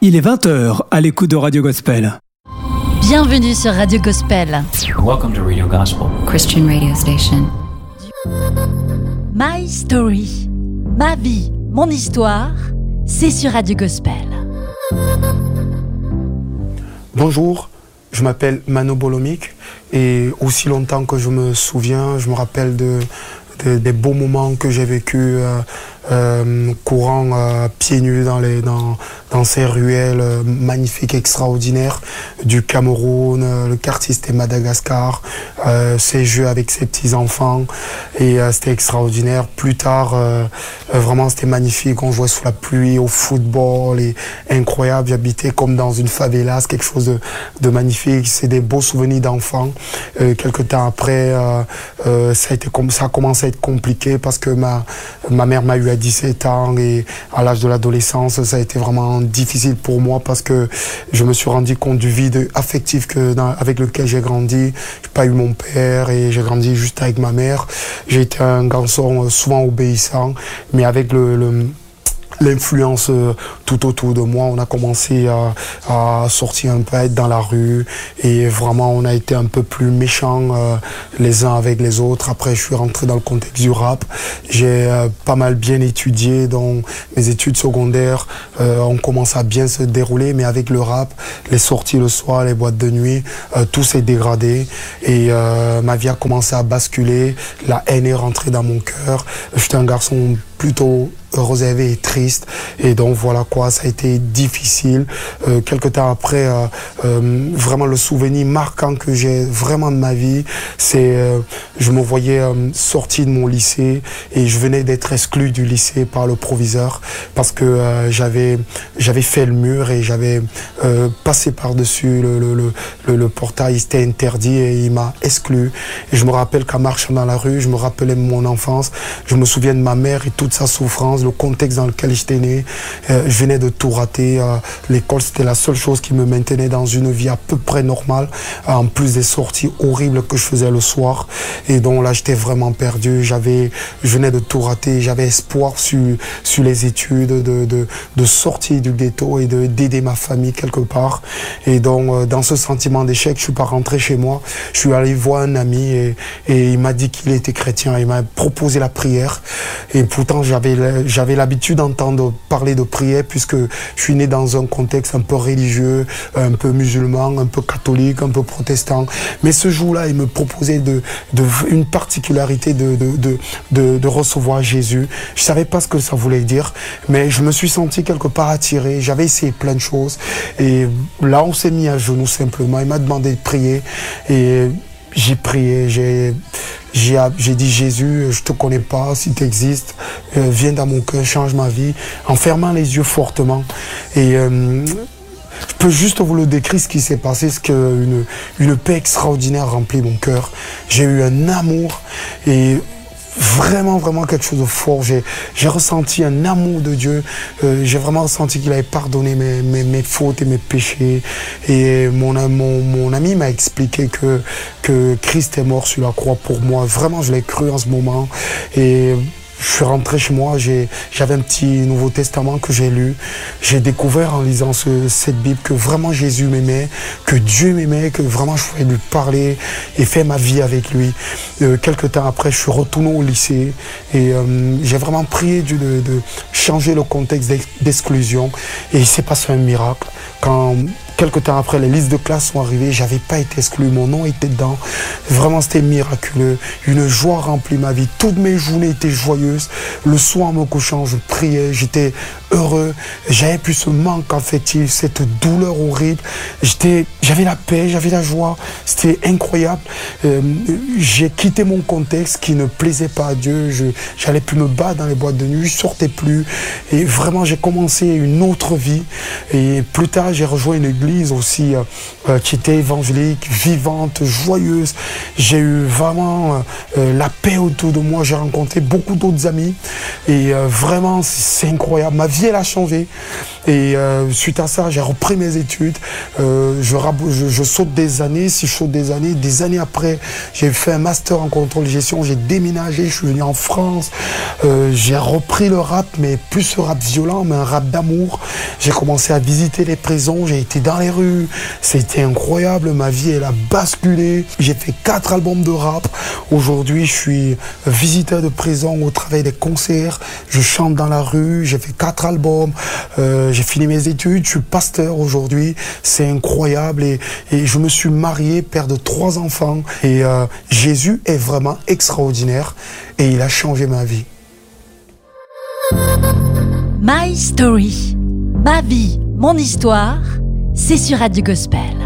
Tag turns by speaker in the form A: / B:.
A: Il est 20h à l'écoute de Radio Gospel.
B: Bienvenue sur Radio Gospel.
C: Welcome to Radio Gospel,
D: Christian radio station.
B: My Story, ma vie, mon histoire, c'est sur Radio Gospel.
E: Bonjour, je m'appelle Mano Bolomik et aussi longtemps que je me souviens, je me rappelle des beaux moments que j'ai vécus courant pieds nus dans ces ruelles magnifiques, extraordinaires du Cameroun. Le quartier c'était Madagascar, ces jeux avec ses petits-enfants et c'était extraordinaire. Plus tard, vraiment c'était magnifique, on jouait sous la pluie, au football et incroyable. J'habitais comme dans une favela, c'est quelque chose de magnifique. C'est des beaux souvenirs d'enfants. Quelques temps après, ça a commencé à être compliqué parce que ma mère m'a eu à 17 ans et à l'âge de l'adolescence, ça a été vraiment difficile pour moi parce que je me suis rendu compte du vide affectif avec lequel j'ai grandi. J'ai pas eu mon père et j'ai grandi juste avec ma mère. J'ai été un garçon souvent obéissant, mais avec l'influence tout autour de moi, on a commencé à sortir un peu, à être dans la rue et vraiment on a été un peu plus méchants les uns avec les autres. Après je suis rentré dans le contexte du rap, j'ai pas mal bien étudié, donc mes études secondaires ont commencé à bien se dérouler, mais avec le rap, les sorties le soir, les boîtes de nuit, tout s'est dégradé et ma vie a commencé à basculer, la haine est rentrée dans mon cœur. J'étais un garçon plutôt réservé et triste et donc voilà quoi, ça a été difficile. Quelque temps après, vraiment le souvenir marquant que j'ai vraiment de ma vie, c'est je me voyais sorti de mon lycée et je venais d'être exclu du lycée par le proviseur parce que j'avais fait le mur et j'avais passé par-dessus le portail, c'était interdit et il m'a exclu. Et je me rappelle qu'en marchant dans la rue, je me rappelais mon enfance, je me souviens de ma mère et toute sa souffrance, le contexte dans lequel j'étais né. Je venais de tout rater. L'école, c'était la seule chose qui me maintenait dans une vie à peu près normale, en plus des sorties horribles que je faisais le soir. Et donc là, j'étais vraiment perdu. Je venais de tout rater. J'avais espoir sur les études, de sortir du ghetto et d'aider ma famille quelque part. Et donc, dans ce sentiment d'échec, je suis pas rentré chez moi. Je suis allé voir un ami et il m'a dit qu'il était chrétien. Il m'a proposé la prière. Et pourtant, j'avais l'habitude d'entendre parler de prière puisque je suis né dans un contexte un peu religieux, un peu musulman, un peu catholique, un peu protestant. Mais ce jour-là, il me proposait une particularité de recevoir Jésus. Je savais pas ce que ça voulait dire, mais je me suis senti quelque part attiré. J'avais essayé plein de choses et là, on s'est mis à genoux simplement. Il m'a demandé de prier et j'ai prié, j'ai dit Jésus, je te connais pas, si tu existes, viens dans mon cœur, change ma vie, en fermant les yeux fortement. Et je peux juste vous le décrire ce qui s'est passé, c'est qu'une paix extraordinaire remplit mon cœur. J'ai eu un amour et vraiment quelque chose de fort. J'ai ressenti un amour de Dieu. J'ai vraiment ressenti qu'il avait pardonné mes fautes et mes péchés. Et mon ami m'a expliqué que Christ est mort sur la croix pour moi. Vraiment, je l'ai cru en ce moment. Et je suis rentré chez moi, j'avais un petit Nouveau Testament que j'ai lu. J'ai découvert en lisant cette Bible que vraiment Jésus m'aimait, que Dieu m'aimait, que vraiment je pouvais lui parler et faire ma vie avec lui. Quelques temps après, je suis retourné au lycée et j'ai vraiment prié Dieu de changer le contexte d'exclusion. Et il s'est passé un miracle. Quand quelque temps après, les listes de classe sont arrivées, j'avais pas été exclu, mon nom était dedans. Vraiment, c'était miraculeux. Une joie remplit ma vie. Toutes mes journées étaient joyeuses. Le soir, en me couchant, je priais, j'étais heureux. J'avais plus ce manque affectif, cette douleur horrible. J'avais la paix, j'avais la joie. C'était incroyable. J'ai quitté mon contexte qui ne plaisait pas à Dieu. J'allais plus me battre dans les boîtes de nuit, je sortais plus. Et vraiment, j'ai commencé une autre vie. Et plus tard, j'ai rejoint une église aussi qui était évangélique, vivante, joyeuse. J'ai eu vraiment la paix autour de moi. J'ai rencontré beaucoup d'autres amis et vraiment c'est incroyable. Ma vie elle a changé et suite à ça j'ai repris mes études. Je saute des années, si je saute des années après j'ai fait un master en contrôle de gestion. J'ai déménagé, je suis venu en France. J'ai repris le rap, mais plus ce rap violent, mais un rap d'amour. J'ai commencé à visiter les prisons, j'ai été dans les rues. C'était incroyable, ma vie, elle a basculé. J'ai fait 4 albums de rap. Aujourd'hui, je suis visiteur de prison au travers des concerts. Je chante dans la rue, j'ai fait 4 albums. J'ai fini mes études, je suis pasteur aujourd'hui. C'est incroyable et je me suis marié, père de 3 enfants. Et Jésus est vraiment extraordinaire et il a changé ma vie.
B: My Story. Ma vie, mon histoire, c'est sur Radio Gospel.